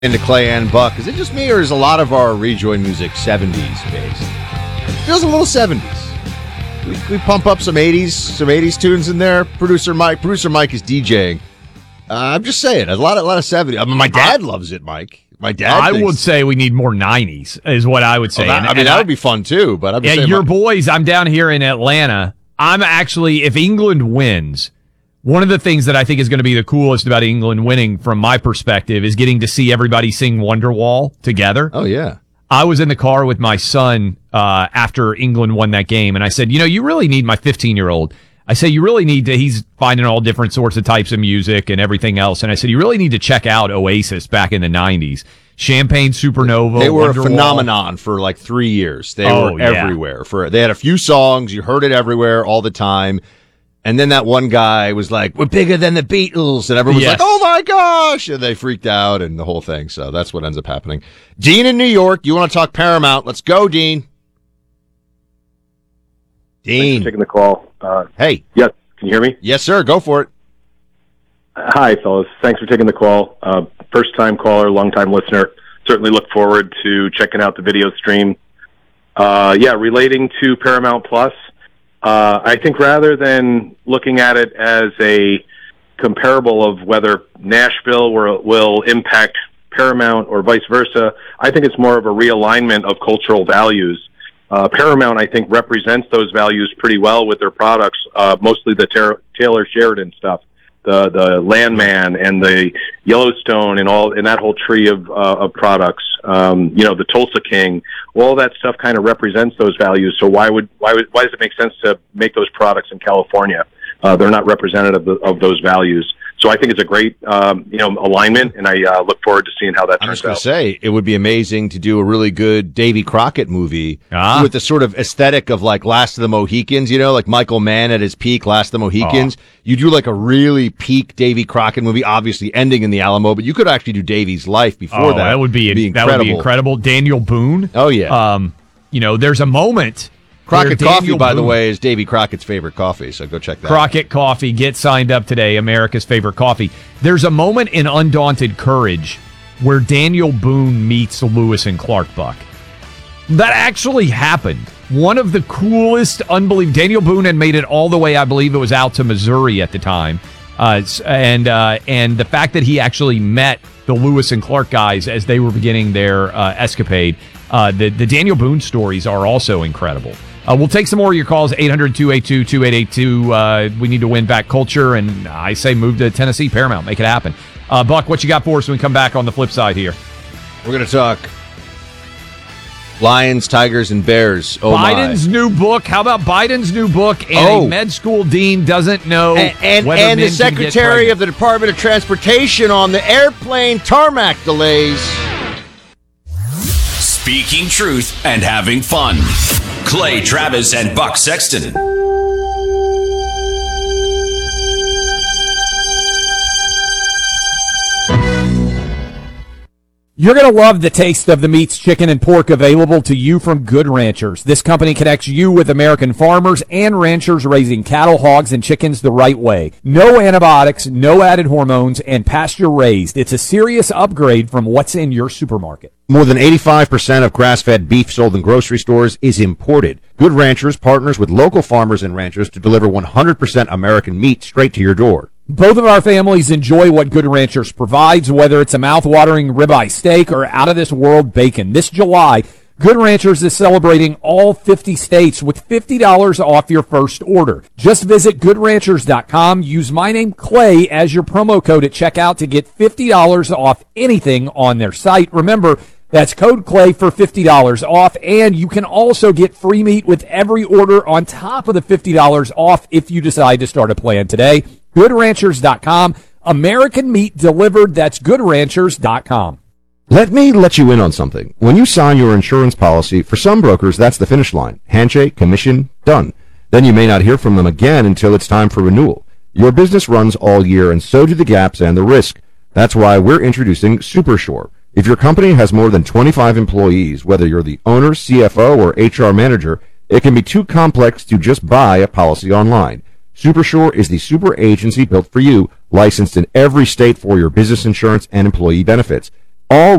Into Clay and Buck. Is it just me, or is a lot of our rejoin music 70s based? It feels a little 70s. We pump up some 80s tunes in there. Producer Mike is DJing. I'm just saying, a lot of 70s. I mean, my dad loves it, Mike. My dad. would say we need more 90s, is what I would say. That would be fun too. But I'm just saying, your boys. I'm down here in Atlanta. I'm actually, if England wins. One of the things that I think is going to be the coolest about England winning, from my perspective, is getting to see everybody sing Wonderwall together. Oh, yeah. I was in the car with my son after England won that game, and I said, you really need my 15-year-old. I said, you really need to, he's finding all different sorts of types of music and everything else, and I said, you really need to check out Oasis back in the 90s. Champagne Supernova. They were Wonderwall. A phenomenon for like 3 years. They were everywhere. They had a few songs. You heard it everywhere all the time. And then that one guy was like, we're bigger than the Beatles. And everyone was like, oh, my gosh. And they freaked out and the whole thing. So that's what ends up happening. Dean in New York, you want to talk Paramount? Let's go, Dean. Thanks for taking the call. Hey. Yes. Can you hear me? Yes, sir. Go for it. Hi, fellas. Thanks for taking the call. First-time caller, long-time listener. Certainly look forward to checking out the video stream. Relating to Paramount Plus, I think rather than looking at it as a comparable of whether Nashville will impact Paramount or vice versa, I think it's more of a realignment of cultural values. Paramount, I think, represents those values pretty well with their products, mostly the Taylor Sheridan stuff, the Landman and the Yellowstone and that whole tree of products. The Tulsa King, all that stuff kind of represents those values. So why does it make sense to make those products in California? They're not representative of those values. So I think it's a great, alignment, and I look forward to seeing how that turns out. I was going to say, it would be amazing to do a really good Davy Crockett movie with the sort of aesthetic of like Last of the Mohicans, like Michael Mann at his peak, Last of the Mohicans. You do like a really peak Davy Crockett movie, obviously ending in the Alamo, but you could actually do Davy's life before that. That would be incredible. That would be incredible. Daniel Boone. Oh, yeah. There's a moment. Crockett Coffee, by the way, is Davy Crockett's favorite coffee, so go check that out. Crockett Coffee. Get signed up today, America's favorite coffee. There's a moment in Undaunted Courage where Daniel Boone meets Lewis and Clark Buck. That actually happened. One of the coolest, unbelievable. Daniel Boone had made it all the way, I believe it was out to Missouri at the time. And the fact that he actually met the Lewis and Clark guys as they were beginning their escapade. The Daniel Boone stories are also incredible. We'll take some more of your calls, 800-282-2882. We need to win back culture, and I say move to Tennessee, Paramount. Make it happen. Buck, what you got for us when we come back on the flip side here? We're going to talk Lions, Tigers, and Bears. Oh, Biden's new book. How about Biden's new book? And a med school dean doesn't know and the Secretary of the Department of Transportation on the airplane tarmac delays. Speaking truth and having fun. Clay Travis and Buck Sexton. You're going to love the taste of the meats, chicken, and pork available to you from Good Ranchers. This company connects you with American farmers and ranchers raising cattle, hogs, and chickens the right way. No antibiotics, no added hormones, and pasture-raised. It's a serious upgrade from what's in your supermarket. More than 85% of grass-fed beef sold in grocery stores is imported. Good Ranchers partners with local farmers and ranchers to deliver 100% American meat straight to your door. Both of our families enjoy what Good Ranchers provides, whether it's a mouth-watering ribeye steak or out-of-this-world bacon. This July, Good Ranchers is celebrating all 50 states with $50 off your first order. Just visit GoodRanchers.com. Use my name, Clay, as your promo code at checkout to get $50 off anything on their site. Remember, that's code Clay for $50 off, and you can also get free meat with every order on top of the $50 off if you decide to start a plan today. GoodRanchers.com. American meat delivered. That's GoodRanchers.com. Let me let you in on something. When you sign your insurance policy, for some brokers, that's the finish line. Handshake, commission, done. Then you may not hear from them again until it's time for renewal. Your business runs all year, and so do the gaps and the risk. That's why we're introducing SuperSure. If your company has more than 25 employees, whether you're the owner, CFO, or HR manager, it can be too complex to just buy a policy online. SuperSure is the super agency built for you, licensed in every state for your business insurance and employee benefits. all